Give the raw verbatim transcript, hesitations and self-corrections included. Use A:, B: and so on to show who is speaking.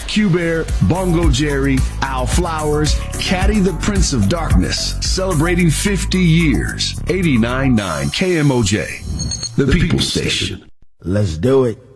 A: Q-Bear, Bongo Jerry, Al Flowers, Caddy the Prince of Darkness, celebrating fifty years. eighty-nine point nine K M O J, the People Station.
B: Let's do it.